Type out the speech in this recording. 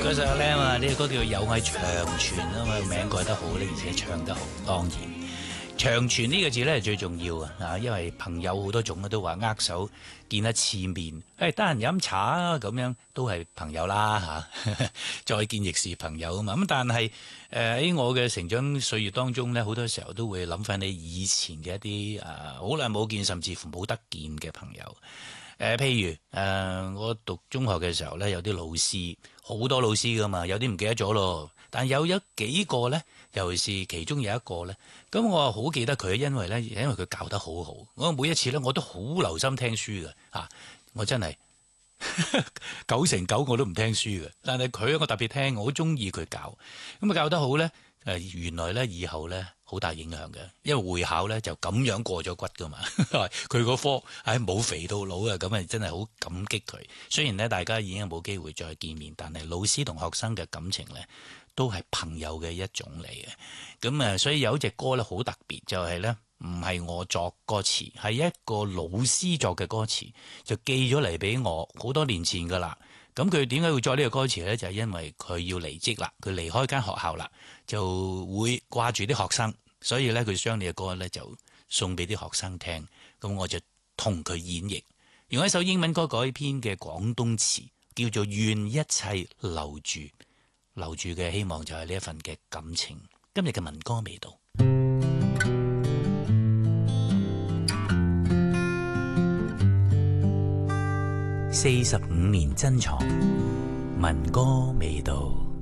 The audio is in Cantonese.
嗰首咧嘛，呢個歌叫《有愛長存》啊嘛，名改得好咧，而且唱得好，當然長存呢個字咧係最重要啊！因為朋友好多種都話握手見一次面，得閒飲茶啊咁樣都係朋友啦嚇，再見亦是朋友啊嘛。咁但係喺我嘅成長歲月當中咧，好多時候都會諗翻你以前嘅一啲好耐冇見，甚至乎冇得見嘅朋友。譬如我讀中學嘅時候咧，有啲老師，好多老師噶嘛，有啲唔記得咗咯。但有幾個咧，尤其是其中有一個咧，咁我好記得佢，因為佢教得好好。我每一次咧，我都好留心聽書嘅嚇，我真係9成9我都唔聽書嘅。但係佢我特別聽，我好中意佢教。咁啊教得好咧，原來咧以後咧好大影響嘅，因為會考咧就咁樣過咗骨噶嘛。佢個科冇肥到佬啊，咁啊真係好感激佢。雖然咧大家已經冇機會再見面，但係老師同學生嘅感情咧都係朋友嘅一種嚟嘅。咁所以有一隻歌咧好特別，就係咧唔係我作歌詞，係一個老師作嘅歌詞，就寄咗嚟俾我好多年前噶啦。咁佢點解會作呢個歌詞呢？就係因為佢要離職啦，佢離開間學校啦，就會掛住啲學生，所以呢，佢將呢個歌呢就送俾啲學生聽。咁我就同佢演繹，用一首英文歌改編嘅廣東詞，叫做《願一切留住》，留住嘅希望就係呢一份嘅感情。今日嘅民歌味道。45年珍藏，民歌味道。